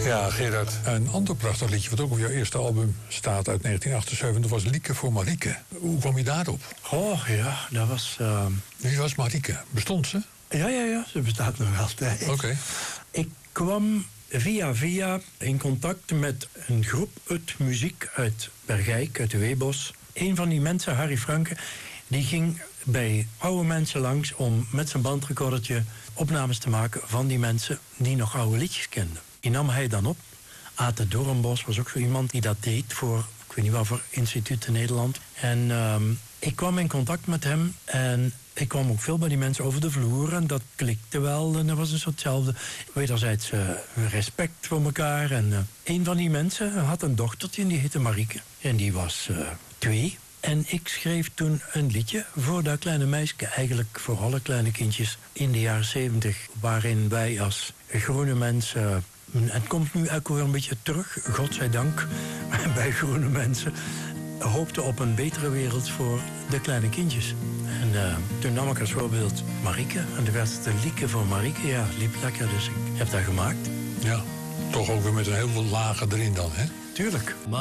Ja, Gerard, een ander prachtig liedje wat ook op jouw eerste album staat uit 1978 was Lieke voor Marieke. Hoe kwam je daarop? Oh ja, dat was... Wie was Marieke? Bestond ze? Ja, ze bestaat nog altijd. Oké. Ik kwam via in contact met een groep uit muziek uit Bergijk, uit de Weebos. Een van die mensen, Harry Franke, die ging bij oude mensen langs om met zijn bandrecordertje opnames te maken van die mensen die nog oude liedjes kenden. Die nam hij dan op. Ate Doornbos was ook zo iemand die dat deed voor, ik weet niet wat voor instituut in Nederland. En ik kwam in contact met hem en ik kwam ook veel bij die mensen over de vloer en dat klikte wel. En dat was een soortzelfde wederzijds respect voor elkaar. En een van die mensen had een dochtertje en die heette Marieke. En die was 2. En ik schreef toen een liedje voor dat kleine meisje, eigenlijk voor alle kleine kindjes in de jaren 70, waarin wij als groene mensen, het komt nu ook weer een beetje terug, godzijdank, bij groene mensen, hoopten op een betere wereld voor de kleine kindjes. En toen nam ik als voorbeeld Marieke, en toen werd het een liedje voor Marieke. Ja, liep lekker, dus ik heb dat gemaakt. Ja, toch ook weer met een heel veel lagen erin dan, hè? Tuurlijk.